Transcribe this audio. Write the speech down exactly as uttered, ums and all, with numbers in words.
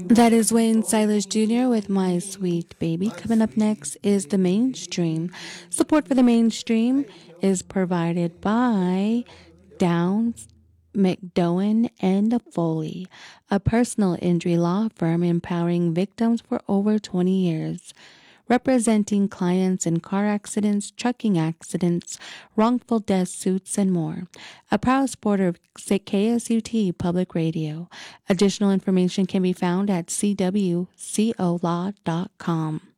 That is Wayne Silas Junior with My Sweet Baby. Coming up next is The Mainstream. Support for The Mainstream is provided by Downs, McDowan, and Foley, a personal injury law firm empowering victims for over twenty years, representing clients in car accidents, trucking accidents, wrongful death suits, and more. A proud supporter of K S U T Public Radio. Additional information can be found at c w c o law dot com.